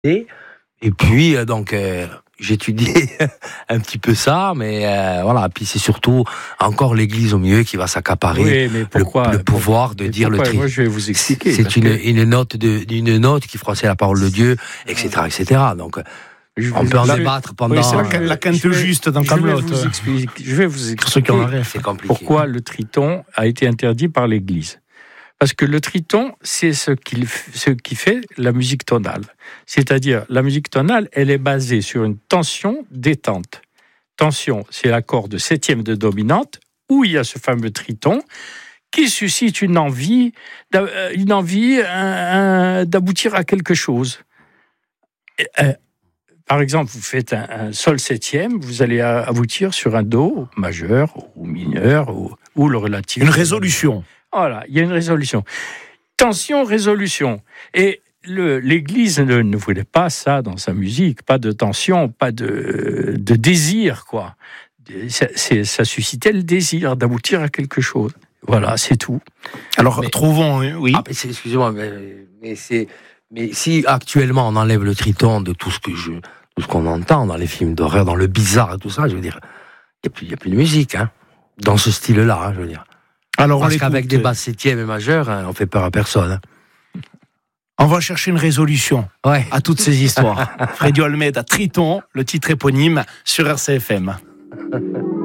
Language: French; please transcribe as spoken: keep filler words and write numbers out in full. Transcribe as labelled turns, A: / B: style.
A: Et, et puis, euh, donc, euh, j'étudiais un petit peu ça, mais euh, voilà. Puis c'est surtout encore l'Église au milieu qui va s'accaparer
B: oui, mais pourquoi,
A: le, le pouvoir de
B: mais
A: dire le tri.
B: Moi, je vais vous expliquer.
A: C'est une,
B: que...
A: une note de, une note qui froissait la parole de Dieu, et cetera, et cetera. Donc, je on peut en débattre pendant.
C: Oui, c'est la, la quinte
B: vais,
C: juste dans Camelot.
B: Je vais vous expliquer. Je vais vous expliquer
A: c'est compliqué.
B: Pourquoi le triton a été interdit par l'Église. Parce que le triton, c'est ce qui, ce qui fait la musique tonale. C'est-à-dire, la musique tonale, elle est basée sur une tension détente. Tension, c'est l'accord de septième de dominante, où il y a ce fameux triton, qui suscite une envie, une envie un, un, d'aboutir à quelque chose. Et, euh, par exemple, vous faites un, un sol septième, vous allez aboutir sur un do majeur ou mineur, ou, ou le relatif.
C: Une résolution.
B: Voilà, il y a une résolution. Tension, résolution. Et le, l'Église ne, ne voulait pas ça dans sa musique, pas de tension, pas de, de désir, quoi. Ça, c'est, ça suscitait le désir d'aboutir à quelque chose. Voilà, c'est tout.
C: Alors,
A: mais,
C: trouvons... Oui.
A: Ah, mais c'est, excusez-moi, mais, mais, c'est, mais si actuellement on enlève le triton de tout ce, que je, tout ce qu'on entend dans les films d'horreur, dans le bizarre et tout ça, je veux dire, il n'y a, a plus de musique, hein, dans ce style-là, hein, je veux dire.
C: Alors,
A: Parce qu'avec des basses septièmes et majeures, hein, on fait peur à personne. Hein.
C: On va chercher une résolution
A: ouais.
C: à toutes ces histoires. Freddy Olmedo, Triton, le titre éponyme sur R C F M.